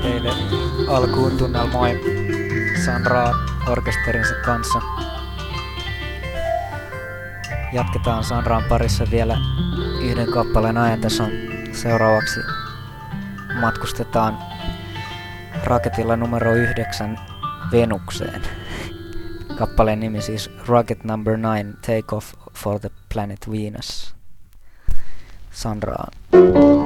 teille alkuun tunnelmoi Sun Ra orkesterinsa kanssa. Jatketaan Sun Ran parissa vielä yhden kappaleen ajan. Tässä on seuraavaksi matkustetaan Rocketilla numero 9 Venukseen. Kappaleen nimi siis Rocket Number 9 Take Off for the Planet Venus. Sun Ra.